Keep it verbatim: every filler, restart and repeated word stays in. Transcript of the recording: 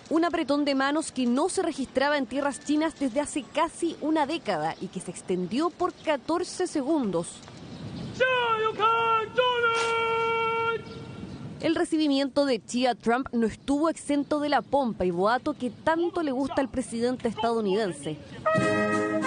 Un apretón de manos que no se registraba en tierras chinas desde hace casi una década y que se extendió por catorce segundos. El recibimiento de Xi a Trump no estuvo exento de la pompa y boato que tanto le gusta al presidente estadounidense.